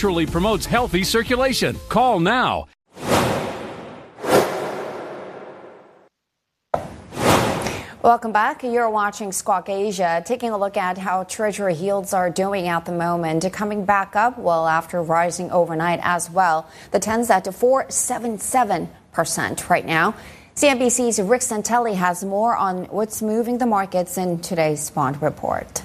naturally promotes healthy circulation. Call now. Welcome back. You're watching Squawk Asia. Taking a look at how Treasury yields are doing at the moment. Coming back up, well, after rising overnight as well. The 10's at 4.77% right now. CNBC's Rick Santelli has more on what's moving the markets in today's Bond Report.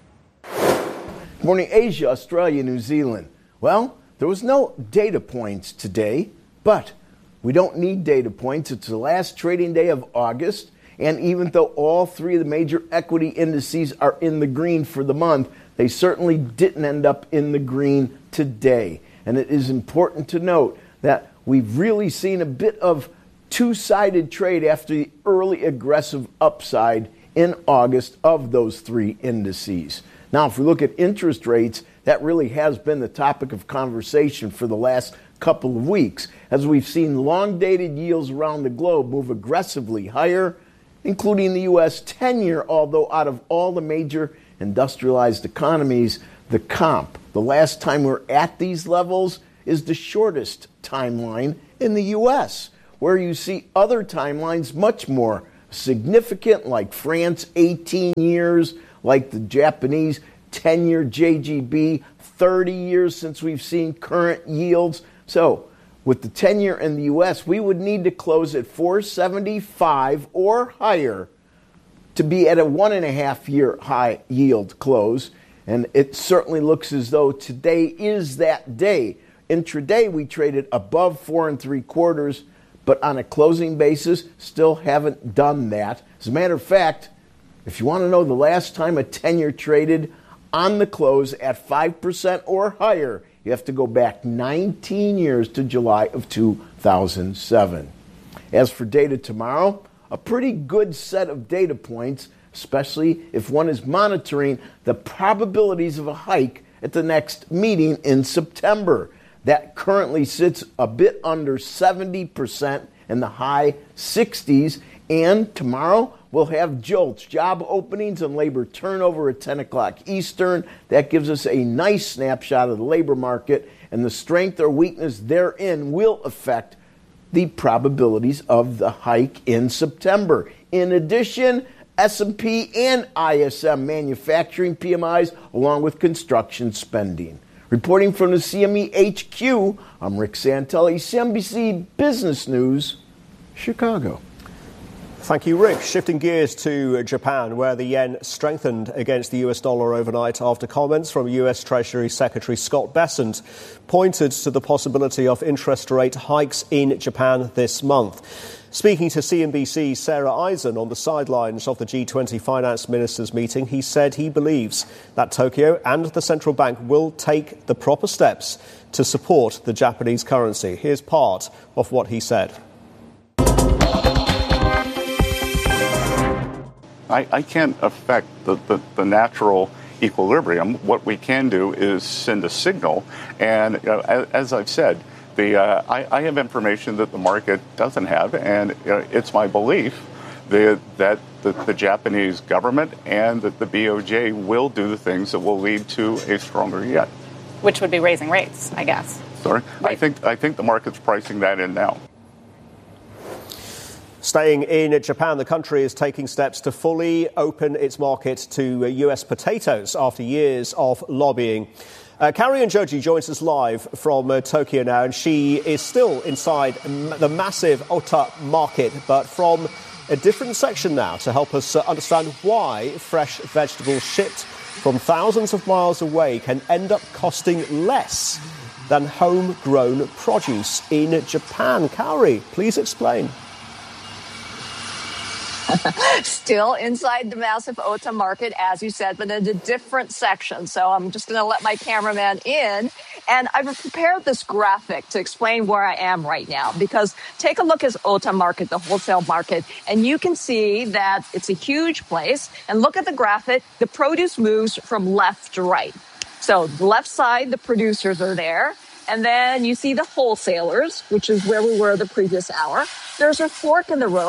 Good morning, Asia, Australia, New Zealand. Well, there was no data points today, but we don't need data points. It's the last trading day of August. And even though all three of the major equity indices are in the green for the month, they certainly didn't end up in the green today. And it is important to note that we've really seen a bit of two-sided trade after the early aggressive upside in August of those three indices. Now, if we look at interest rates, that really has been the topic of conversation for the last couple of weeks, as we've seen long-dated yields around the globe move aggressively higher, including the U.S. 10-year, although out of all the major industrialized economies, the comp, the last time we're at these levels, is the shortest timeline in the U.S., where you see other timelines much more significant, like France, 18 years, like the Japanese 10-year JGB, 30 years since we've seen current yields. So, with the 10-year in the U.S., we would need to close at 475 or higher to be at a 1.5-year high yield close. And it certainly looks as though today is that day. Intraday, we traded above 4 3/4, but on a closing basis, still haven't done that. As a matter of fact, if you want to know the last time a 10-year traded on the close at 5% or higher, you have to go back 19 years to July of 2007. As for data tomorrow, a pretty good set of data points, especially if one is monitoring the probabilities of a hike at the next meeting in September. That currently sits a bit under 70% in the high 60s. And tomorrow we'll have JOLTS, job openings and labor turnover at 10 o'clock Eastern. That gives us a nice snapshot of the labor market, and the strength or weakness therein will affect the probabilities of the hike in September. In addition, S&P and ISM manufacturing PMIs, along with construction spending. Reporting from the CME HQ, I'm Rick Santelli, CNBC Business News, Chicago. Thank you, Rick. Shifting gears to Japan, where the yen strengthened against the US dollar overnight after comments from US Treasury Secretary Scott Bessent pointed to the possibility of interest rate hikes in Japan this month. Speaking to CNBC's Sarah Eisen on the sidelines of the G20 finance ministers meeting, he said he believes that Tokyo and the central bank will take the proper steps to support the Japanese currency. Here's part of what he said. I can't affect the natural equilibrium. What we can do is send a signal. And as I've said, I have information that the market doesn't have, and it's my belief that the Japanese government and that the BOJ will do the things that will lead to a stronger yen. Which would be raising rates, I guess. Sorry? Right. I think the market's pricing that in now. Staying in Japan, the country is taking steps to fully open its market to US potatoes after years of lobbying. Carrie Joji joins us live from Tokyo now, and she is still inside the massive Ota market, but from a different section now to help us understand why fresh vegetables shipped from thousands of miles away can end up costing less than homegrown produce in Japan. Carrie, please explain. Still inside the massive Ota market, as you said, but in a different section. So I'm just going to let my cameraman in. And I've prepared this graphic to explain where I am right now, because take a look at Ota market, the wholesale market, and you can see that it's a huge place. And look at the graphic. The produce moves from left to right. So the left side, the producers are there. And then you see the wholesalers, which is where we were the previous hour. There's a fork in the road.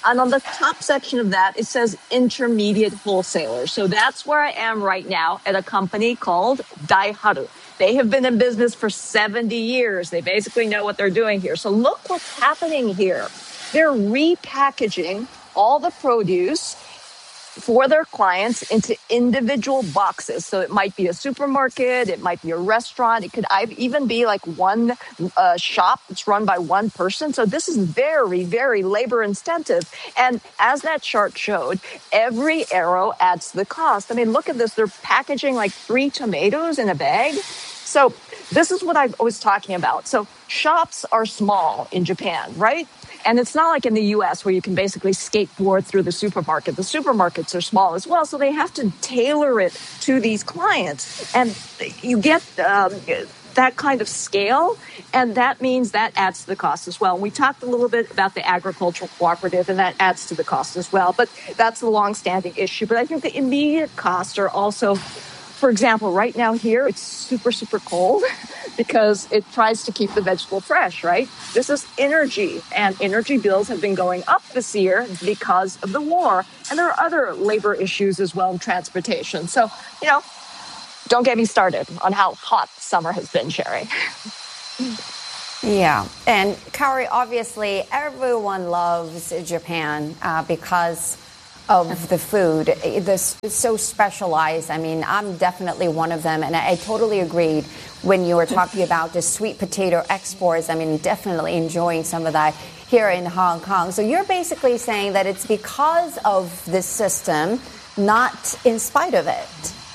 And on the top section of that, it says intermediate wholesalers. So that's where I am right now at a company called Daiharu. They have been in business for 70 years. They basically know what they're doing here. So look what's happening here. They're repackaging all the produce for their clients into individual boxes. So it might be a supermarket, it might be a restaurant, it could even be like one shop that's run by one person. So this is very, very labor intensive. And as that chart showed, every arrow adds to the cost. I mean, look at this. They're packaging like 3 tomatoes in a bag. So this is what I was talking about. So shops are small in Japan, right? And it's not like in the U.S. where you can basically skateboard through the supermarket. The supermarkets are small as well, so they have to tailor it to these clients. And you get that kind of scale, and that means that adds to the cost as well. And we talked a little bit about the agricultural cooperative, and that adds to the cost as well. But that's a long-standing issue. But I think the immediate costs are also, for example, right now here, it's super, super cold because it tries to keep the vegetable fresh, right? This is energy, and energy bills have been going up this year because of the war. And there are other labor issues as well in transportation. So, don't get me started on how hot summer has been, Sherry. Yeah. And Kaori, obviously, everyone loves Japan because of the food. It's so specialized. I mean, I'm definitely one of them. And I totally agreed when you were talking about the sweet potato exports. I mean, definitely enjoying some of that here in Hong Kong. So you're basically saying that it's because of this system, not in spite of it.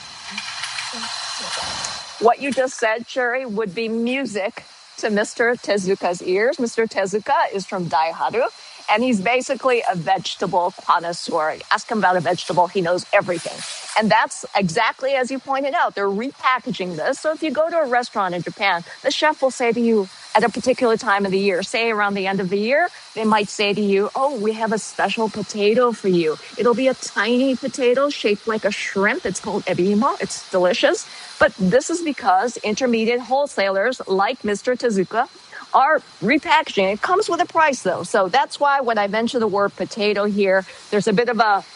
What you just said, Sherry, would be music to Mr. Tezuka's ears. Mr. Tezuka is from Daiharu, and he's basically a vegetable connoisseur. Ask him about a vegetable, he knows everything. And that's exactly as you pointed out. They're repackaging this. So if you go to a restaurant in Japan, the chef will say to you at a particular time of the year, say around the end of the year, they might say to you, oh, we have a special potato for you. It'll be a tiny potato shaped like a shrimp. It's called ebimo. It's delicious. But this is because intermediate wholesalers like Mr. Tezuka are repackaging. It comes with a price, though. So that's why when I mention the word potato here, there's a bit of a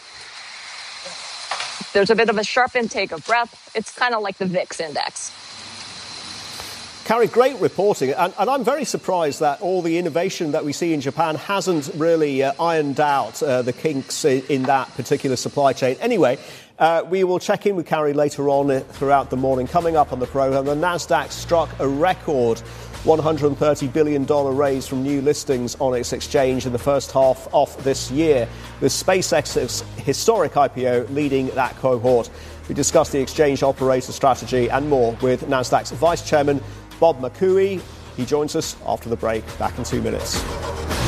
sharp intake of breath. It's kind of like the VIX index. Kaori, great reporting. And I'm very surprised that all the innovation that we see in Japan hasn't really ironed out the kinks in that particular supply chain. Anyway, we will check in with Kaori later on throughout the morning. Coming up on the program, the Nasdaq struck a record $130 billion raise from new listings on its exchange in the first half of this year, with SpaceX's historic IPO leading that cohort. We discuss the exchange operator strategy and more with Nasdaq's Vice Chairman, Bob McCooey. He joins us after the break. Back in 2 minutes.